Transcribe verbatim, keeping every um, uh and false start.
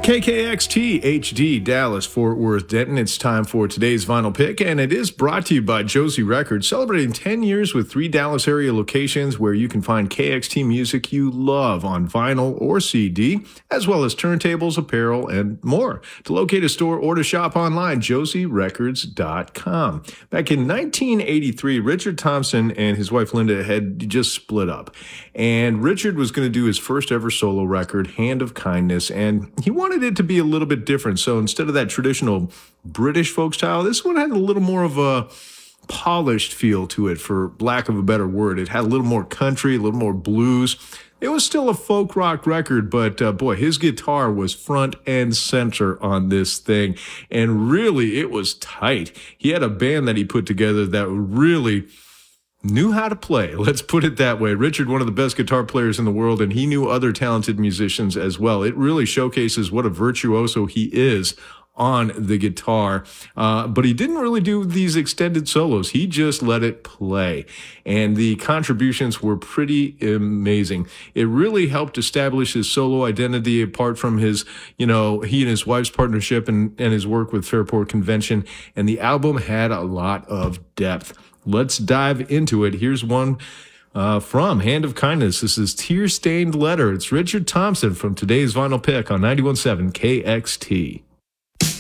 K K X T H D Dallas, Fort Worth, Denton. It's time for today's vinyl pick, and it is brought to you by Josie Records, celebrating ten years with three Dallas area locations where you can find K X T music you love on vinyl or C D, as well as turntables, apparel, and more. To locate a store or to shop online, josie records dot com. Back in nineteen eighty-three, Richard Thompson and his wife Linda had just split up, and Richard was going to do his first ever solo record, Hand of Kindness, and he wanted it to be a little bit different. So instead of that traditional British folk style, this one had a little more of a polished feel to it, for lack of a better word. It had a little more country, a little more blues. It was still a folk rock record, but uh, boy, his guitar was front and center on this thing. And really, it was tight. He had a band that he put together that really knew how to play. Let's put it that way. Richard, one of the best guitar players in the world, and he knew other talented musicians as well. It really showcases what a virtuoso he is on the guitar. Uh, but he didn't really do these extended solos. He just let it play. And the contributions were pretty amazing. It really helped establish his solo identity apart from his, you know, he and his wife's partnership and, and his work with Fairport Convention. And the album had a lot of depth. Let's dive into it. Here's one uh, from Hand of Kindness. This is Tear Stained Letter. It's Richard Thompson from today's vinyl pick on ninety-one point seven K X T.